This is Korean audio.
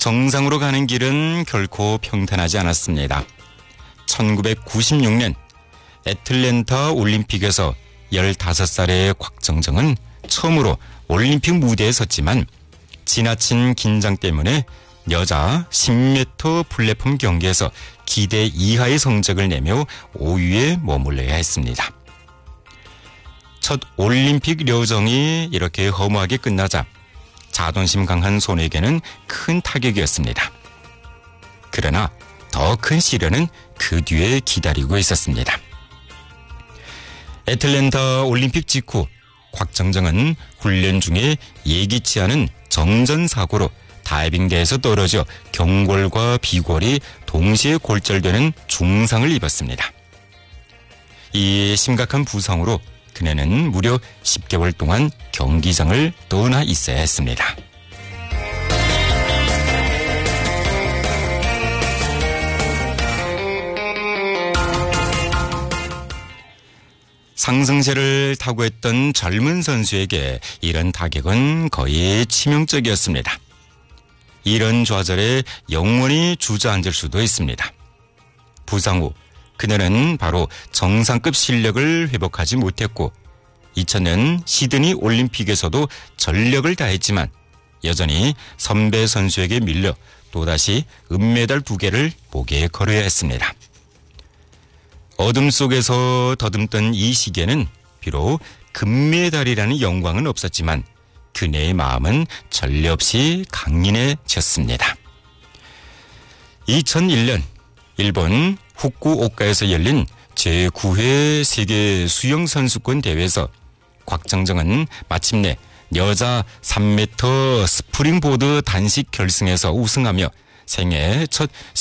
정상으로 가는 길은 결코 평탄하지 않았습니다. 1996년 애틀랜타 올림픽에서 15살의 곽정정은 처음으로 올림픽 무대에 섰지만 지나친 긴장 때문에 여자 10m 플랫폼 경기에서 기대 이하의 성적을 내며 5위에 머물러야 했습니다. 첫 올림픽 여정이 이렇게 허무하게 끝나자 자존심 강한 손에게는 큰 타격이었습니다. 그러나 더 큰 시련은 그 뒤에 기다리고 있었습니다. 애틀랜타 올림픽 직후 곽정정은 훈련 중에 예기치 않은 정전사고로 다이빙대에서 떨어져 경골과 비골이 동시에 골절되는 중상을 입었습니다. 이 심각한 부상으로 그녀는 무려 10개월 동안 경기장을 떠나 있어야 했습니다. 상승세를 타고 했던 젊은 선수에게 이런 타격은 거의 치명적이었습니다. 이런 좌절에 영원히 주저앉을 수도 있습니다. 부상 후 그녀는 바로 정상급 실력을 회복하지 못했고 2000년 시드니 올림픽에서도 전력을 다했지만 여전히 선배 선수에게 밀려 또다시 은메달 2개를 목에 걸어야 했습니다. 어둠 속에서 더듬던 이 시기에는 비록 금메달이라는 영광은 없었지만 그녀의 마음은 전례 없이 강인해졌습니다. 2001년 일본 후쿠오카에서 열린 제9회 세계 수영선수권 대회에서 곽정정은 마침내 여자 3m 스프링보드 단식 결승에서 우승하며 생애 첫